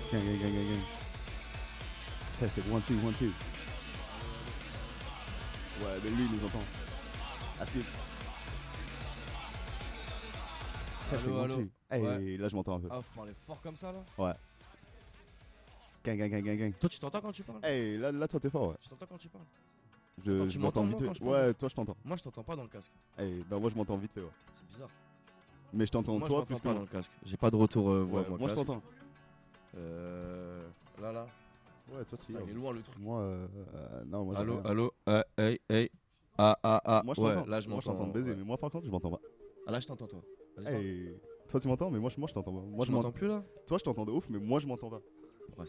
Gang, gang, gang, gang, gang. Test it, 1, 2, 1, 2. Ouais, mais lui, il nous entend. Est-ce que... Test it, 1, 2. Hey, là, je m'entends un peu. Ah, faut parler fort comme ça là. Ouais. Gang, gang, gang, gang, gang. Toi, tu t'entends quand tu parles? Hey, là, toi, t'es fort, ouais. Tu t'entends quand tu parles? Je tu m'entends m'entends, vite moi, quand fait. je parle Ouais, toi, je t'entends. Moi, je t'entends pas dans le casque. Hey, bah, moi, je m'entends vite fait, ouais. C'est bizarre. Mais je t'entends, Moi, toi, je plus m'entends que pas moi. dans le casque. J'ai pas de retour voix, Ouais, moi, je casque. t'entends. Là. Ouais, toi, Putain, il est loin le truc. Moi, non, moi, j'ai Allô, rien. allô, hey. Moi, je Ouais, t'entends. là, je Moi, je m'entends. t'entends baiser, Ouais. mais moi, par contre, je m'entends pas. Ah, là, je t'entends, toi. Vas-y, parle. Hey, toi, tu m'entends, mais moi, je t'entends pas. Moi, Tu m'entends plus là? Toi, je t'entends de ouf, mais moi, je m'entends pas.